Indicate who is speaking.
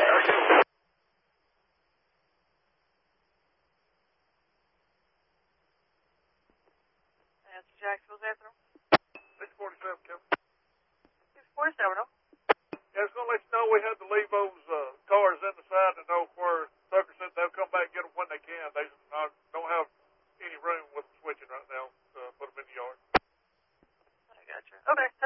Speaker 1: That's Jacksonville's after him.
Speaker 2: 647, Kevin.
Speaker 1: 647, oh.
Speaker 2: Yeah, I was going to let you know we had to leave those cars in the side to know where Tucker said they'll come back and get them when they can. They don't have any room with switching right now to put them in the yard.
Speaker 1: I gotcha. Okay.